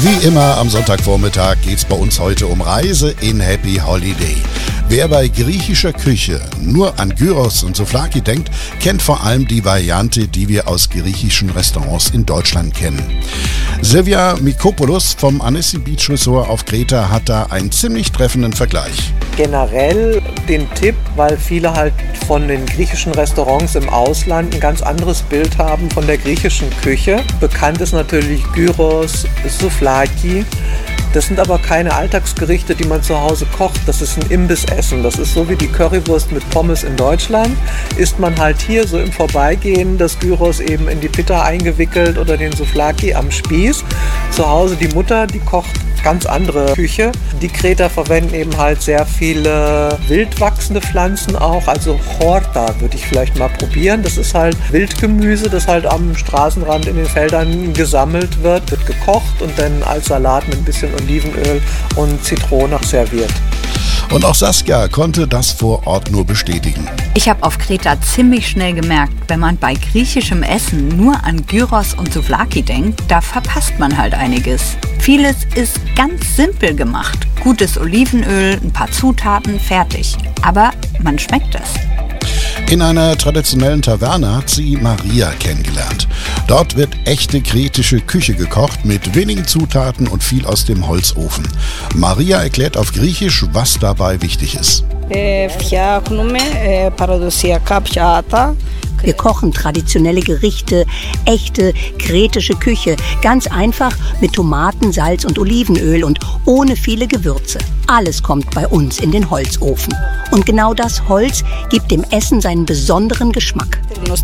Wie immer am Sonntagvormittag geht's bei uns heute um Reise in Happy Holiday. Wer bei griechischer Küche nur an Gyros und Souvlaki denkt, kennt vor allem die Variante, die wir aus griechischen Restaurants in Deutschland kennen. Silvia Mikopoulos vom Annecy Beach Resort auf Kreta hat da einen ziemlich treffenden Vergleich. Generell den Tipp, weil viele halt von den griechischen Restaurants im Ausland ein ganz anderes Bild haben von der griechischen Küche. Bekannt ist natürlich Gyros, Souvlaki. Das sind aber keine Alltagsgerichte, die man zu Hause kocht. Das ist ein Imbissessen. Das ist so wie die Currywurst mit Pommes in Deutschland. Isst man halt hier so im Vorbeigehen das Gyros eben in die Pita eingewickelt oder den Souvlaki am Spieß. Zu Hause die Mutter, die kocht ganz andere Küche. Die Kreter verwenden eben halt sehr viele wild wachsende Pflanzen auch. Also Horta würde ich vielleicht mal probieren. Das ist halt Wildgemüse, das halt am Straßenrand in den Feldern gesammelt wird gekocht und dann als Salat mit ein bisschen Olivenöl und Zitrone serviert. Und auch Saskia konnte das vor Ort nur bestätigen. Ich habe auf Kreta ziemlich schnell gemerkt, wenn man bei griechischem Essen nur an Gyros und Souvlaki denkt, da verpasst man halt einiges. Vieles ist ganz simpel gemacht. Gutes Olivenöl, ein paar Zutaten, fertig. Aber man schmeckt es. In einer traditionellen Taverne hat sie Maria kennengelernt. Dort wird echte kretische Küche gekocht mit wenigen Zutaten und viel aus dem Holzofen. Maria erklärt auf Griechisch, was dabei wichtig ist. Wir kochen traditionelle Gerichte, echte kretische Küche, ganz einfach mit Tomaten, Salz und Olivenöl und ohne viele Gewürze. Alles kommt bei uns in den Holzofen. Und genau das Holz gibt dem Essen seinen besonderen Geschmack.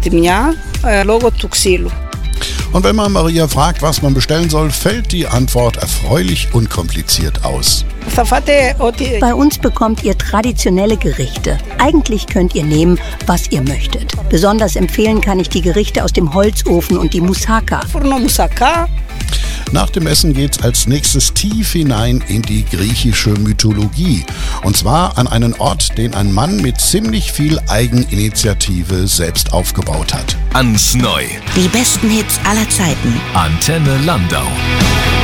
Und wenn man Maria fragt, was man bestellen soll, fällt die Antwort erfreulich unkompliziert aus. Bei uns bekommt ihr traditionelle Gerichte. Eigentlich könnt ihr nehmen, was ihr möchtet. Besonders empfehlen kann ich die Gerichte aus dem Holzofen und die Moussaka. Nach dem Essen geht's als nächstes tief hinein in die griechische Mythologie. Und zwar an einen Ort, den ein Mann mit ziemlich viel Eigeninitiative selbst aufgebaut hat. Ans Neu. Die besten Hits aller Zeiten. Antenne Landau.